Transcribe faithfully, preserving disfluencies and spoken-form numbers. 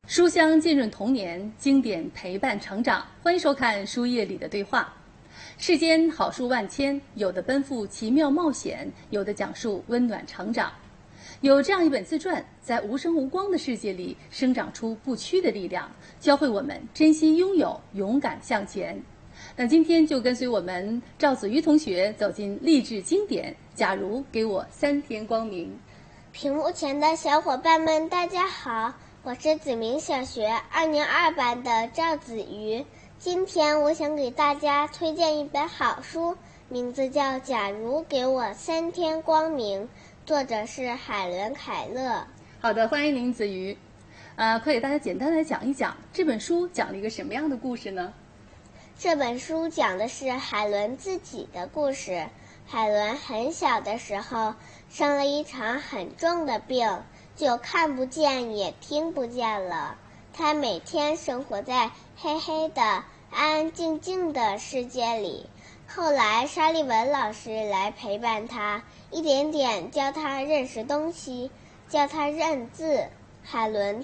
书香浸润童年，经典陪伴成长。欢迎收看《书页里的对话》。世间好书万千，有的奔赴奇妙冒险，有的讲述温暖成长。有这样一本自传，在无声无光的世界里生长出不屈的力量，教会我们珍惜拥有，勇敢向前。那今天就跟随我们赵子瑜同学走进励志经典。假如给我三天光明。 屏幕前的小伙伴们，大家好，我是子明小学二年二班的赵子瑜。今天我想给大家推荐一本好书，名字叫《假如给我三天光明》，作者是海伦·凯勒。 好的，欢迎您，子瑜。呃，可以给大家简单来讲一讲这本书讲了一个什么样的故事呢？ 这本书讲的是海伦自己的故事。海伦很小的时候生了一场很重的病，就看不见也听不见了。她每天生活在黑黑的、安安静静的世界里。后来沙利文老师来陪伴她，一点点教她认识东西，教她认字。海伦